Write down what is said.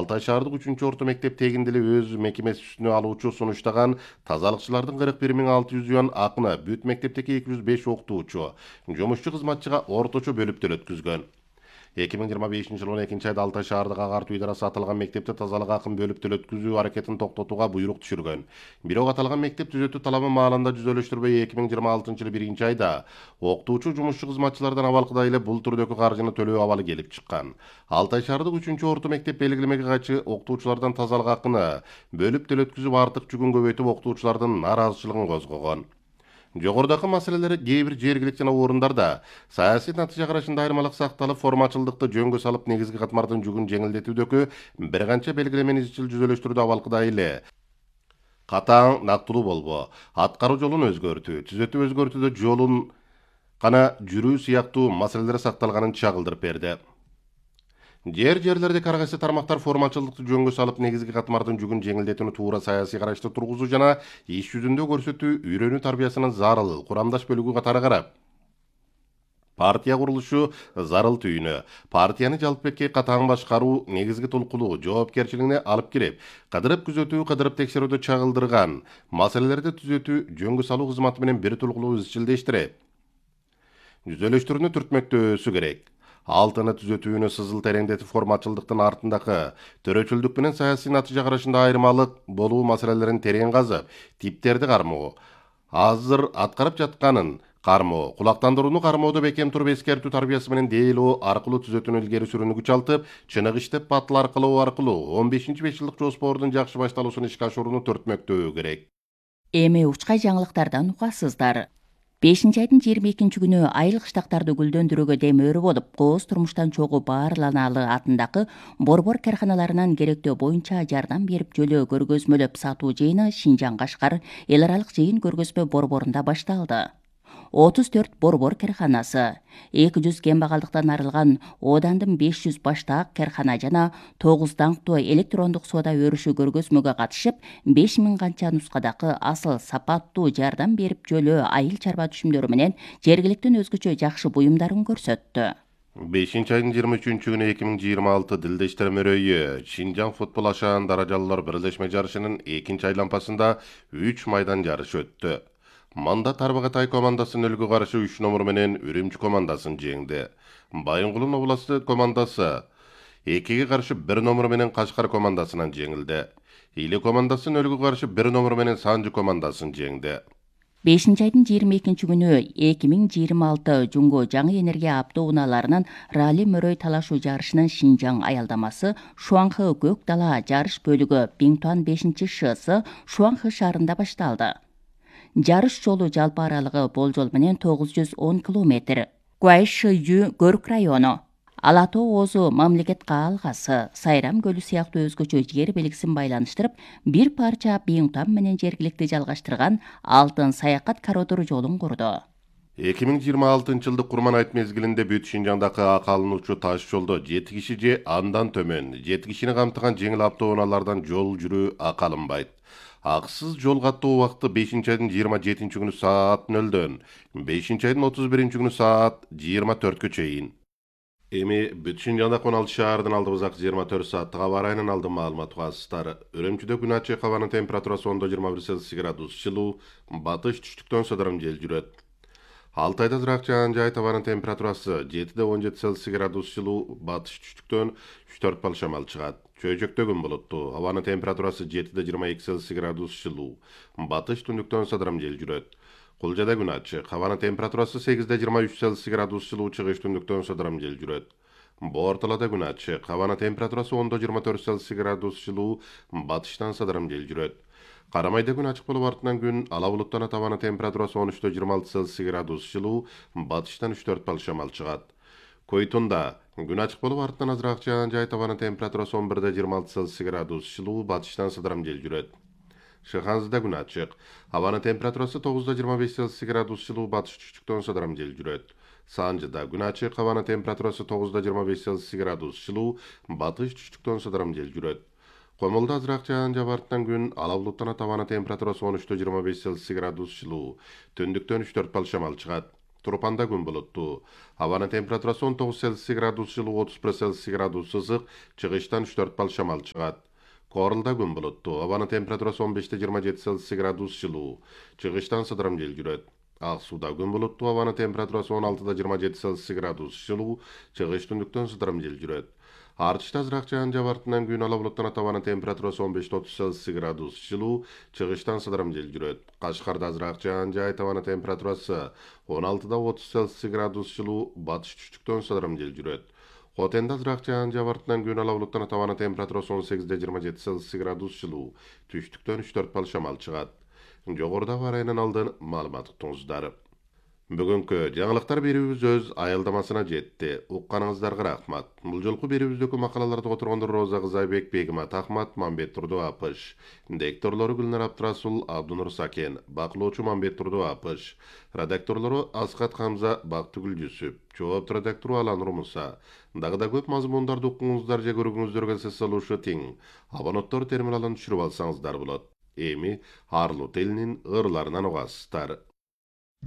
Алтай шаардык 3-орто мектеп тегиндили өз мекемеси үстүнө алуучу сунуштаган тазалыкчылардын 41.600 акына бүт мектептеги 205 окутуучу, жумушчу кызматчыга орточо бөлүп төлөткүзгөн. 2025-жылдын 2-айда Алтай шаардык агартуу идарасы аталган мектепте тазалык акын бөлүп төлөткүзүү аракетин токтотууга буйрук түшүргөн. Бирок аталган мектеп түзөтүү талабы маалында жүзөлөштүрбөй 2026-жылы 1-айда окутуучу жумушчу кызматчылардан абалкыдай эле бул түрдөгү каржыны төлөө абалы келип чыккан. Алтай шаардык 3-орто мектеп белгилемеге кайчы окутуучулардан тазалык акыны бөлүп төлөткүзүп артык жүгүн көбөйтүп окутуучулардын нааразычылыгын козгогон. Жогорудагы маселелер кээ бир жергиликтүү орундарда саясий натыйжа карашында айырмалык сакталып, формачылдыкты жөнгө салып, негизги катмардын жүгүн жеңилдетүүдөгү бир канча белгилемени изчил жүзөлөштүрүүдө абалкыдай эле катаң, нактылуу болбоо, аткаруу жолун өзгөртүү, түзөтүү өзгөртүүдө жолун гана жүрүү сыяктуу маселелер сакталганын чагылдырып берди. Жерлердеги ар кайсы тармактар формачылдыкты жөнгө салып, негизги катмардын жүгүн жеңилдетүүнү туура саясий карашты тургузуу жана иш жүзүндө көрсөтүү, үйрөнүү тарбиясынын зарыл курамдаш бөлүгү катары карап, партия курулушу зарыл түйүнү, партияны жалпыбекке катаң башкаруу негизги толкулуу жоопкерчилигине алып кирип, кыдырып күзөтүү, кыдырып текшерүүдө чагылдырган маселелерди түзөтүү, жөнгө салуу кызматы менен бир толкулуу изчилдештирип, жүзөлөштүрүүнү түртмөктөөсү керек. Алтыны түзөтүүнү сызыл тереңдетип, формачылдыктын артындагы төрөчүлдүк менен саясий натыйжа карашында айырмалык болуу маселелерин терең казып, типтерди кармоо, азыр аткарып жатканын кармоо, кулактандырууну кармоодо бекем туруп эскертүү тарбиясы менен дээлөө аркылуу түзөтүүнү илгери сүрүүнү күч алтып, чыныгы иштеп батыл аркылуу 15-5 жылдык жоспордун жакшы башталуусун ишке ашырууну түртмөктөө керек. Эми учкай жаңылыктардан угасыздар. 5-айдын 22-күнү айыл кыштактарды гүлдөндүрүүгө дем өрү болуп, кооз турмуштан чогуу Баарланалы атындагы борбор карханаларынан керектөө боюнча жардам берип жөлөө көргөзмөлөп сатуу жыйыны Шинжаң Кашкар эл аралык жыйын көргөзмө борборунда башталды. 34 борбор карханасы, 200 кембагалдыктан арылган Одандын 500 баштаак кархана жана 9 даңктуу электрондук соода өрүшү көргөзмөгө катышып, 5000 канча нускадагы асыл сапаттуу жардам берип жөлөө айыл чарба түшүмдөрү менен жергиликтин өзгөчө жакшы буюмдарын көрсөттү. 5-айдын 23-күнү 2026 Дилде иштер мөрөйү Шинжаң футбол ашаан даражалуулар бирлешме жарышынын 2 айланпасында 3 майдан жарышы өттү. Манда Тарбағатай командасын өлгө каршы 3 номер менен Үрүмчү командасын жеңди. Байынгулун областы командасы 2-ге каршы 1 номер менен Кашкар командасынан жеңилди. Иле командасын өлгө каршы 1 номер менен Санжы командасын жеңди. 5-айдын 22-күнү 2026 Жунго жаңы энергия автоунааларынын ралли мөрөй талашуу жарышынын Шинжаң аялдамасы Шуанхы көк дала жарыш бөлүгү Биңтуан 5-ШС Шуанхы шаарында башталды. Жарыш жолу жалпы аралыгы болжол менен 910 километр. Гуайшыю Көрк району, Алатоо Оозу мамлекет каалгасы, Сайрам көлү сыяктуу өзгөчө жер белгисин байланыштырып, бир парча Биңтуан менен жергиликти жалгаштырган алтын саякат коридор жолун курду. 2026-жылдык Курман айт мезгилинде бүт Шинжаңдагы акалынуучу таш жолдо 7 киши же андан төмөн 7 кишини камтыган жеңил автоунаалардан жол жүрүү акалынбайт. Аксыз жол каттоо убакыты 5-айдын 27-күнү саат 0-дөн 5-айдын 31-күнү саат 24-кө чейин. Эми бүт Шинжаңда 16 шаардын алдыбызак 24 сааттык аба ырайынын алдын маалымат угасыздар. Үрүмчүдө күн ачык, абанын температурасы 10-21 градус жылуу, батыш түштүктөн сыдырым жел жүрөт. Алтайда ырак жаан жай, табанын температурасы 7-17 градус жылуу, батыш түштүктөн 3-4 балл шамал чыгат. Чөйжөктө күн болуттуу, абанын температурасы 7-22 градус жылуу, батыш түндүктөн сыдырым жел жүрөт. Кулжада күн ачык, абанын температурасы 8-23 градус жылуу, чыгыш түндүктөн сыдырым жел жүрөт. Боорталада күн ачык, абанын температурасы 10-24 градус жылуу, батыштан сыдырым жел жүрөт. Карамайда күн ачык болуп артынан күн ала булуттанат, абанын температурасы 13-26 градус жылуу, батыштан 3-4 балл шамал чыгат. Койтунда күн ачык болуп артынан азыраак жаан жай, абанын температурасы 11-26 градус жылуу, батыштан сыдырым жел жүрөт. Шыханзыда күн ачык, абанын температурасы 9-25 градус жылуу, батыш түштүктөн сыдырым жел жүрөт. Санжыда күн ачык, абанын температурасы 9-25 градус жылуу, батыш түштүктөн сыдырым жел жүрөт. Комолдо азыраак жаан жаап артынан күн ала булуттанат, абанын температурасы 13-25 градус жылуу, түндүктөн 3-4 балл шамал чыгат. Турпанда күн булуттуу. Абанын температурасы 19 Цельсий градус жылуу, 31 Цельсий градус ысык, чыгыштан 3-4 балл шамал чыгат. Корылда күн булуттуу. Абанын температурасы 15-27 Цельсий градус жылуу, чыгыштан сыдырым жел жүрөт. Ак сууда күн булуттуу. Абанын температурасы 16-27 Цельсий градус жылуу, чыгыш түндүктөн сыдырым жел жүрөт. Артышта азыраак жаан жабартынан күн ала булуттанат. Абанын температурасы 15-30 Цельсий градус жылуу, чыгыштан сыдырым жел жүрөт. Кашкарда азыраак жаан жаайт. Абанын температурасы 16-30 Цельсий градус жылуу, батыш түштүктөн сыдырым жел жүрөт. Хотенде азыраак жаан жабартынан күн ала булуттанат. Абанын температурасы 18-27 Цельсий градус жылуу, түштүктөн 3-4 балл шамал чыгат. Жогорудагы арайынан алдын маалымат туңуздар. Бүгүнкү жаңылыктар берүүбүз өз аялдамасына жетти. Укканыңыздарга рахмат. Бул жолку берүүбүздөгү макалаларды которгондор Роза Кызайбек, Бегимат Ахмат, Мамбет Турду Апыш. Дикторлору Гүлнар Абдрасул, Абдунур Сакен, бакылоочу Мамбет Турду Апыш. Редакторлору Асхат Хамза, Бактыгүл Жүсүп. Жооп редактору Алан Румуса. Дагы да көп мазмундарды укуңуздар же көргүңүздөр келсе салуушу тең. Абоноттор терминалын түшүрүп алсаңыздар болот. Эми арлуу тилинин ырларынан угасыздар.